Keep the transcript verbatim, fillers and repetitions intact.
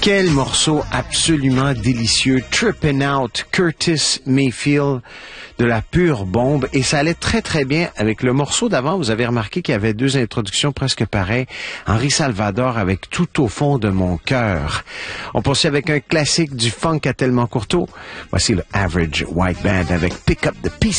Quel morceau absolument délicieux. Trippin' Out, Curtis Mayfield, de la pure bombe. Et ça allait très, très bien avec le morceau d'avant. Vous avez remarqué qu'il y avait deux introductions presque pareilles. Henri Salvador avec Tout au fond de mon cœur. On poursuit avec un classique du funk à Tellement Courteau. Voici le Average White Band avec Pick Up the Pieces.